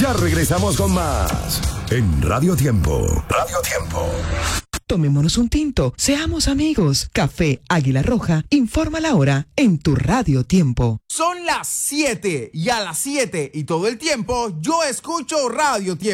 Ya regresamos con más en Radio Tiempo. Radio Tiempo. Tomémonos un tinto, seamos amigos. Café Águila Roja informa la hora en tu Radio Tiempo. Son las 7 y a las 7 y todo el tiempo yo escucho Radio Tiempo.